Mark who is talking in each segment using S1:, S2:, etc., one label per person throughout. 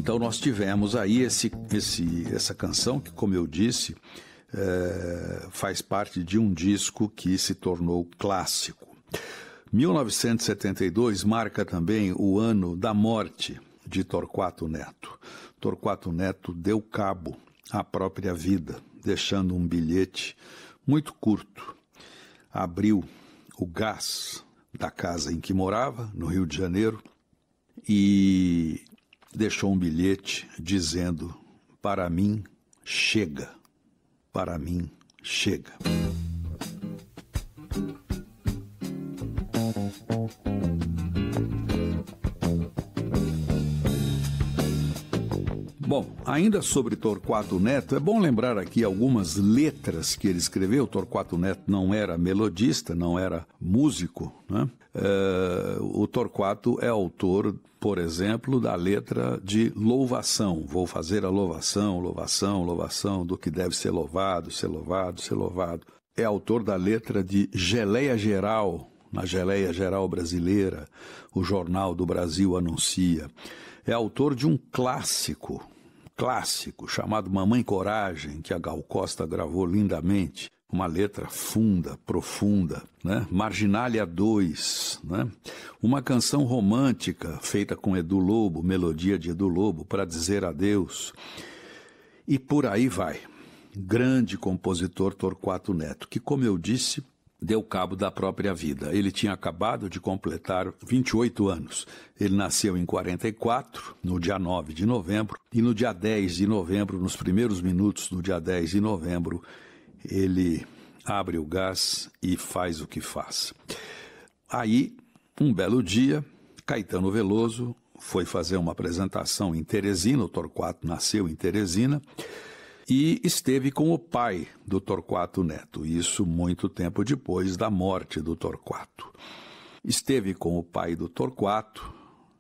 S1: Então nós tivemos aí essa canção que, como eu disse, faz parte de um disco que se tornou clássico. 1972 marca também o ano da morte de Torquato Neto. Torquato Neto deu cabo à própria vida, deixando um bilhete muito curto. Abriu o gás da casa em que morava, no Rio de Janeiro, e deixou um bilhete dizendo: para mim, chega. Para mim, chega. Bom, ainda sobre Torquato Neto, é bom lembrar aqui algumas letras que ele escreveu. Torquato Neto não era melodista, não era músico, né? O Torquato é autor, por exemplo, da letra de Louvação. Vou fazer a louvação, louvação, louvação do que deve ser louvado, ser louvado, ser louvado. É autor da letra de Geleia Geral, na Geleia Geral Brasileira, o Jornal do Brasil anuncia. É autor de um clássico chamado Mamãe Coragem, que a Gal Costa gravou lindamente. Uma letra funda, profunda, né? Marginália 2, né? Uma canção romântica feita com Edu Lobo, melodia de Edu Lobo, para dizer adeus. E por aí vai. Grande compositor Torquato Neto, que, como eu disse, deu cabo da própria vida. Ele tinha acabado de completar 28 anos. Ele nasceu em 44, no dia 9 de novembro, e no dia 10 de novembro, nos primeiros minutos do dia 10 de novembro, ele abre o gás e faz o que faz. Aí, um belo dia, Caetano Veloso foi fazer uma apresentação em Teresina. O Torquato nasceu em Teresina, e esteve com o pai do Torquato Neto, isso muito tempo depois da morte do Torquato. Esteve com o pai do Torquato,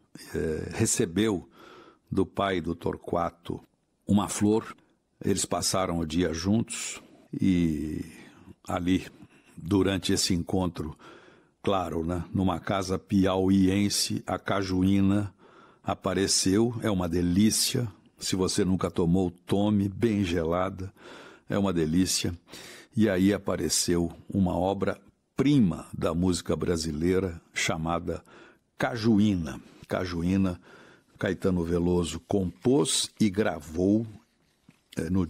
S1: recebeu do pai do Torquato uma flor, eles passaram o dia juntos e ali, durante esse encontro, claro, né, numa casa piauiense, a cajuína apareceu, é uma delícia. Se você nunca tomou, tome, bem gelada, é uma delícia. E aí apareceu uma obra-prima da música brasileira chamada Cajuína. Cajuína, Caetano Veloso compôs e gravou no